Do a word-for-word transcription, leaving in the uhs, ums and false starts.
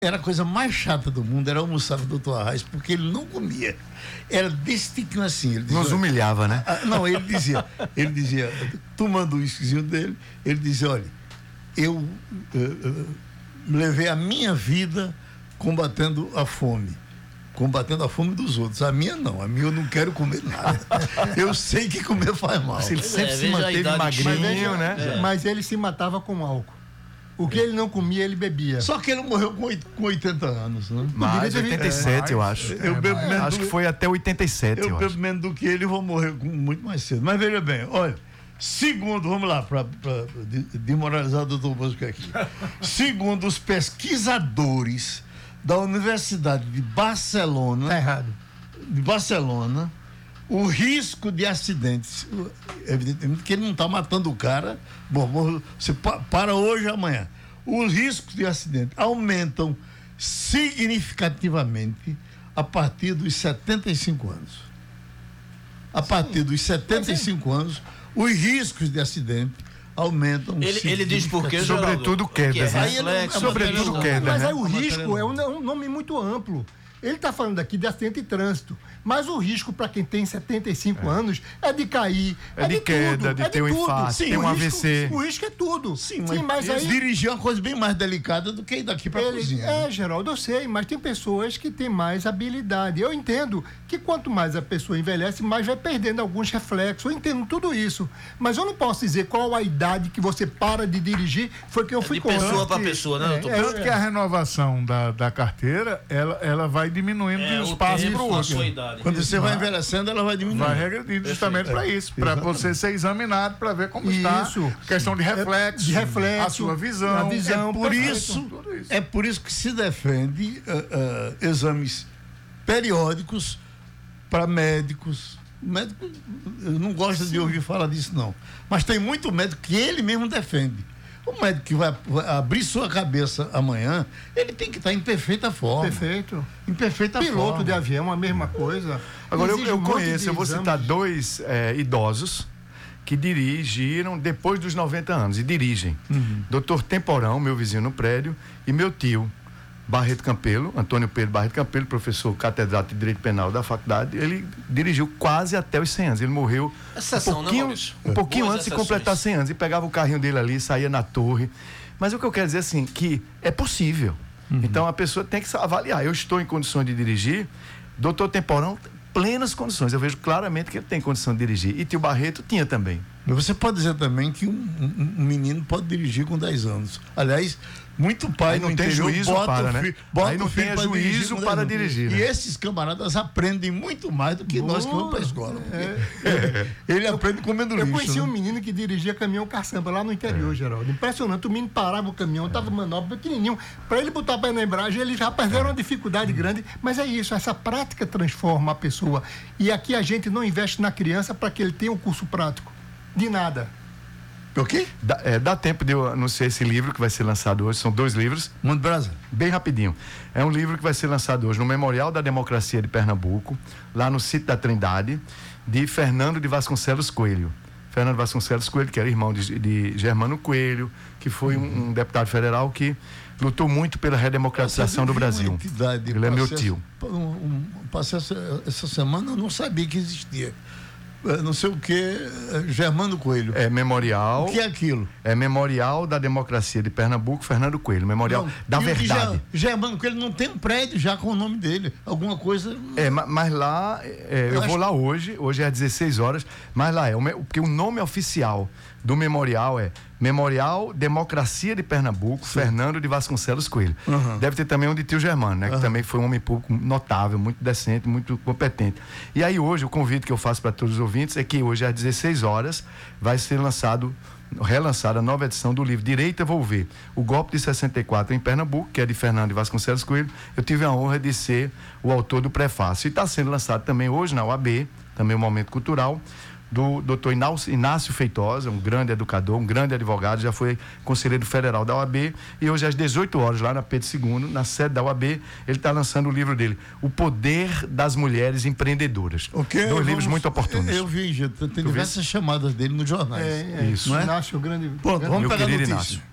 Era a coisa mais chata do mundo, era almoçar com o doutor Arraes, porque ele não comia. Era desse tiquinho assim. Ele dizia, nos humilhava, né? Ah, não, ele dizia, ele dizia, tomando o whiskyzinho dele, ele dizia, olha, eu uh, uh, levei a minha vida combatendo a fome. Combatendo a fome dos outros. A minha não, a minha eu não quero comer nada. Eu sei que comer faz mal. Ele sempre é, se manteve magrinho, né? É. Mas ele se matava com álcool. O que ele não comia, ele bebia. Só que ele morreu com oitenta anos, né? Mais, oitenta e sete, é, eu acho. Eu bebo menos acho do, que foi até oitenta e sete, eu, eu acho. bebo menos do que ele e vou morrer muito mais cedo. Mas veja bem, olha, segundo, vamos lá, para desmoralizar o doutor Bosco aqui. Segundo os pesquisadores da Universidade de Barcelona... Tá errado. De Barcelona... O risco de acidentes, evidentemente que ele não está matando o cara, bom, você para hoje ou amanhã. Os riscos de acidente aumentam significativamente a partir dos setenta e cinco anos. A partir Sim. dos setenta e cinco anos, os riscos de acidente aumentam. Ele, ele diz por quê, sobretudo quedas, né? É sobretudo quedas, mas né? aí o risco é um, é um nome muito amplo. Ele está falando aqui de acidente de trânsito, mas o risco para quem tem setenta e cinco é. anos é de cair, é, é de, de queda, tudo, de é ter um infarto, Sim, tem um risco, A V C. O risco é tudo. Sim, Sim, mas, mas aí... dirigir é uma coisa bem mais delicada do que ir daqui para a cozinha. É, né? Geraldo, eu sei, mas tem pessoas que têm mais habilidade. Eu entendo que quanto mais a pessoa envelhece, mais vai perdendo alguns reflexos. Eu entendo tudo isso. Mas eu não posso dizer qual a idade que você para de dirigir. Foi que eu fui é de pessoa para pessoa, né? É, é, é que a renovação da, da carteira, ela, ela vai diminuindo é, de um espaço para o outro. Quando você vai envelhecendo, ela vai diminuindo. Vai regredindo justamente para isso, para você ser examinado, para ver como isso. está. Questão de reflexo, de reflexo, a sua visão. A visão é, por isso, isso. é por isso que se defende uh, uh, exames periódicos para médicos. O médico não gosta Sim. de ouvir falar disso, não. Mas tem muito médico que ele mesmo defende. O médico que vai, vai abrir sua cabeça amanhã, ele tem que estar em perfeita forma. Perfeito. Em perfeita Piloto forma. Piloto de avião, a mesma coisa. Agora, eu, eu um conheço, eu vou exames. citar dois é, idosos que dirigiram depois dos noventa anos e dirigem. Uhum. doutor Temporão, meu vizinho no prédio, e meu tio, Barreto Campelo, Antônio Pedro Barreto Campelo, professor catedrático de Direito Penal da faculdade. Ele dirigiu quase até os cem anos. Ele morreu Exceção, um pouquinho, né, um pouquinho Boas antes exceções. de completar cem anos. E pegava o carrinho dele ali, saía na torre. Mas o que eu quero dizer assim, que é possível. Uhum. Então a pessoa tem que avaliar. Eu estou em condições de dirigir. doutor Temporão, plenas condições. Eu vejo claramente que ele tem condição de dirigir. E tio Barreto tinha também. Você pode dizer também que um, um, um menino pode dirigir com dez anos. Aliás, muito pai aí não no tem interior juízo bota para, o né? filho, bota aí não o filho tem para juízo dirigir para dirigir. E né? esses camaradas aprendem muito mais do que Boa. nós que vamos para a escola. É. É. Ele aprende comendo eu lixo. Eu conheci né? um menino que dirigia caminhão caçamba lá no interior, é. Geraldo. Impressionante. O menino parava o caminhão, estava é. manobra pequenininho. Para ele botar o pé na embreagem, ele já perderam é. uma dificuldade grande. Mas é isso, essa prática transforma a pessoa. E aqui a gente não investe na criança para que ele tenha um curso prático. De nada. O quê? Dá, é, dá tempo de eu anunciar esse livro que vai ser lançado hoje. São dois livros. Mundo Brasa. Bem rapidinho. É um livro que vai ser lançado hoje no Memorial da Democracia de Pernambuco, lá no sítio da Trindade, de Fernando de Vasconcelos Coelho. Fernando Vasconcelos Coelho, que era irmão de, de Germano Coelho, que foi um, um deputado federal que lutou muito pela redemocratização do Brasil. Entidade, Ele é meu tio. Um, um, passei essa, essa semana, eu não sabia que existia. Não sei o que, Germano Coelho. É memorial. O que é aquilo? É Memorial da Democracia de Pernambuco, Fernando Coelho. Memorial não, da Verdade. Germano Coelho não tem um prédio já com o nome dele. Alguma coisa. É, mas lá, é, eu, eu vou lá hoje, hoje é às dezesseis horas, mas lá é, porque o nome oficial do memorial é Memorial Democracia de Pernambuco, Sim. Fernando de Vasconcelos Coelho. Uhum. Deve ter também um de tio Germano, né? Uhum. Que também foi um homem público notável, muito decente, muito competente. E aí hoje, o convite que eu faço para todos os ouvintes é que hoje às dezesseis horas vai ser lançado, relançada a nova edição do livro Direito a Volver, o golpe de sessenta e quatro em Pernambuco, que é de Fernando de Vasconcelos Coelho. Eu tive a honra de ser o autor do prefácio. E está sendo lançado também hoje na U A B, também um momento cultural, do doutor Inácio Feitosa, um grande educador, um grande advogado, já foi conselheiro federal da U A B, e hoje às dezoito horas, lá na Pedro segundo, na sede da U A B, ele está lançando o livro dele, O Poder das Mulheres Empreendedoras. Okay, Dois vamos, livros muito oportunos. Eu, eu vi, já tem diversas chamadas dele nos jornais. É, é, isso. Não é? Inácio, o grande... Pronto, vamos Meu pegar a notícia. Inácio.